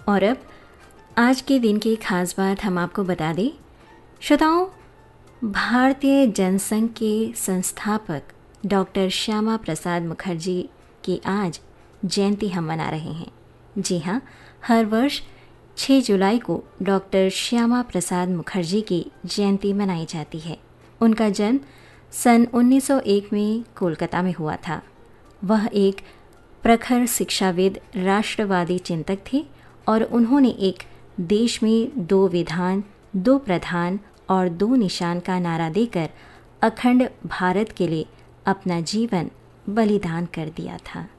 और अब आज के दिन की खास बात हम आपको बता दें। श्रोताओं, भारतीय जनसंघ के संस्थापक डॉक्टर श्यामा प्रसाद मुखर्जी की आज जयंती हम मना रहे हैं। जी हाँ, हर वर्ष 6 जुलाई को डॉक्टर श्यामा प्रसाद मुखर्जी की जयंती मनाई जाती है। उनका जन्म सन 1901 में कोलकाता में हुआ था। वह एक प्रखर शिक्षाविद, राष्ट्रवादी चिंतक थे और उन्होंने एक देश में 2 विधान, 2 प्रधान और 2 निशान का नारा देकर अखंड भारत के लिए अपना जीवन बलिदान कर दिया था।